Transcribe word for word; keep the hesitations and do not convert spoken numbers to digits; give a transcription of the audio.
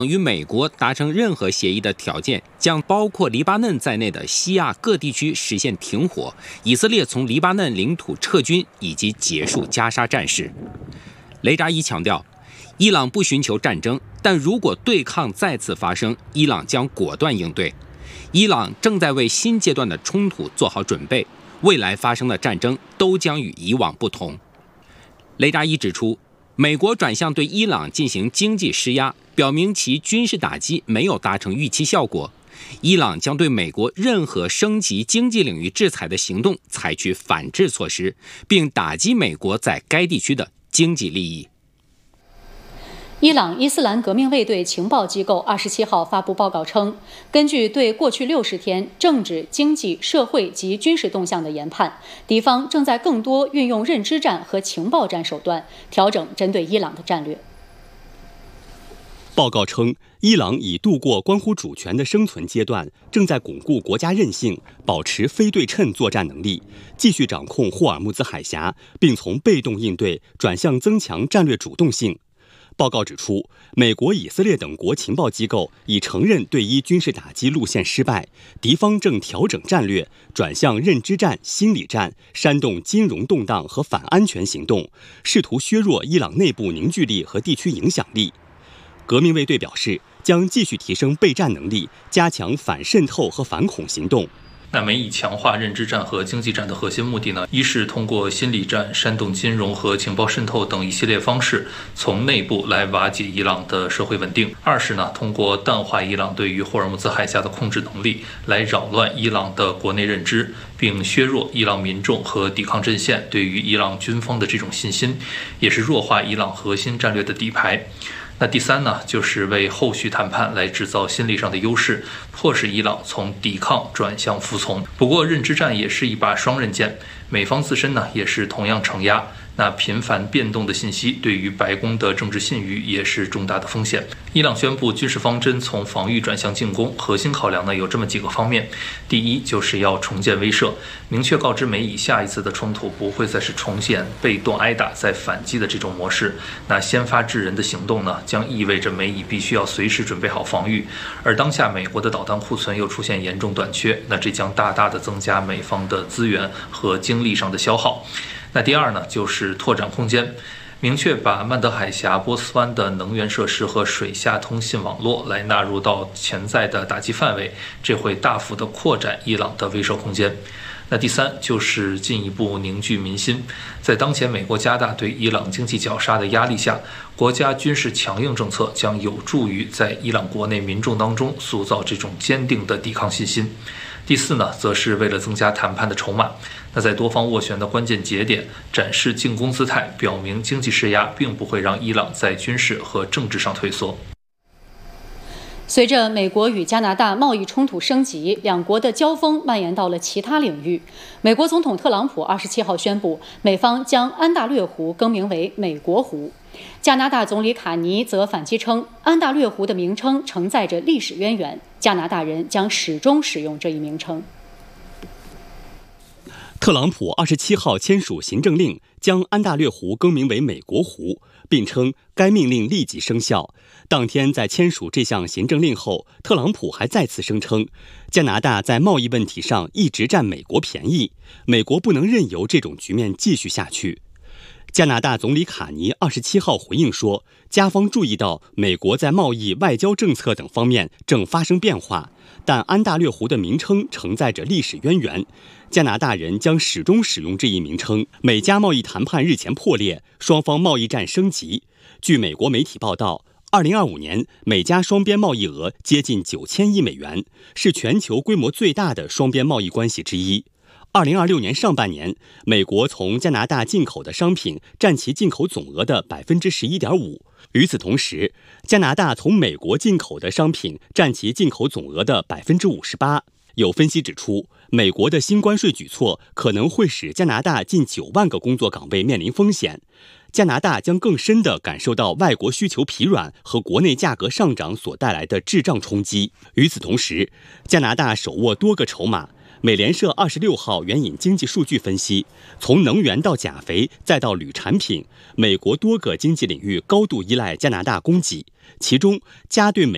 与美国达成任何协议的条件将包括黎巴嫩在内的西亚各地区实现停火、以色列从黎巴嫩领土撤军以及结束加沙战事。雷扎伊强调，伊朗不寻求战争，但如果对抗再次发生，伊朗将果断应对。伊朗正在为新阶段的冲突做好准备，未来发生的战争都将与以往不同。雷扎伊指出，美国转向对伊朗进行经济施压，表明其军事打击没有达成预期效果。伊朗将对美国任何升级经济领域制裁的行动采取反制措施，并打击美国在该地区的经济利益。 伊朗伊斯兰革命卫队情报机构二十七号发布报告称，根据对过去六十天政治、经济、社会及军事动向的研判，敌方正在更多运用认知战和情报战手段，调整针对伊朗的战略。 报告称，伊朗已度过关乎主权的生存阶段，正在巩固国家韧性，保持非对称作战能力，继续掌控霍尔木兹海峡，并从被动应对转向增强战略主动性。报告指出，美国、以色列等国情报机构已承认对伊军事打击路线失败，敌方正调整战略，转向认知战、心理战，煽动金融动荡和反安全行动，试图削弱伊朗内部凝聚力和地区影响力。革命卫队表示，将继续提升备战能力，加强反渗透和反恐行动。 那美以强化认知战和经济战的核心目的呢，一是通过心理战、煽动金融和情报渗透等一系列方式，从内部来瓦解伊朗的社会稳定；二是呢，通过淡化伊朗对于霍尔木兹海峡的控制能力，来扰乱伊朗的国内认知，并削弱伊朗民众和抵抗阵线对于伊朗军方的这种信心，也是弱化伊朗核心战略的底牌。那第三呢，就是为后续谈判来制造心理上的优势，迫使伊朗从抵抗转向服从。不过，认知战也是一把双刃剑，美方自身呢也是同样承压。那频繁变动的信息对于白宫的政治信誉也是重大的风险。伊朗宣布军事方针从防御转向进攻，核心考量呢有这么几个方面：第一，就是要重建威慑，明确告知美以下一次的冲突不会再是重现被动挨打再反击的这种模式。那先发制人的行动呢，将意味着美以必须要随时准备好防御，而当下美国的导弹库存又出现严重短缺，那这将大大的增加美方的资源和精力上的消耗。那第二呢，就是拓展空间，明确把曼德海峡、波斯湾的能源设施和水下通信网络来纳入到潜在的打击范围，这会大幅的扩展伊朗的威慑空间。那第三就是进一步凝聚民心，在当前美国加大对伊朗经济绞杀的压力下，国家军事强硬政策将有助于在伊朗国内民众当中塑造这种坚定的抵抗信心。第四呢，则是为了增加谈判的筹码，那在多方斡旋的关键节点展示进攻姿态，表明经济施压并不会让伊朗在军事和政治上退缩。 随着美国与加拿大贸易冲突升级，两国的交锋蔓延到了其他领域。美国总统特朗普二十七号宣布，美方将安大略湖更名为美国湖。加拿大总理卡尼则反击称，安大略湖的名称承载着历史渊源，加拿大人将始终使用这一名称。 特朗普二十七号签署行政令，将安大略湖更名为美国湖，并称该命令立即生效。当天在签署这项行政令后，特朗普还再次声称，加拿大在贸易问题上一直占美国便宜，美国不能任由这种局面继续下去。加拿大总理卡尼二十七号回应说，加方注意到美国在贸易、外交政策等方面正发生变化，但安大略湖的名称承载着历史渊源，加拿大人将始终使用这一名称。美加贸易谈判日前破裂，双方贸易战升级。据美国媒体报道，二零二五年美加双边贸易额接近九千亿美元，是全球规模最大的双边贸易关系之一。二零二六年上半年，美国从加拿大进口的商品占其进口总额的百分之十一点五。与此同时，加拿大从美国进口的商品占其进口总额的百分之五十八。有分析指出，美国的新关税举措可能会使加拿大近九万个工作岗位面临风险。加拿大将更深地感受到外国需求疲软和国内价格上涨所带来的滞胀冲击。与此同时，加拿大手握多个筹码。美联社二十六号援引经济数据分析，从能源到钾肥再到铝产品，美国多个经济领域高度依赖加拿大供给，其中加对美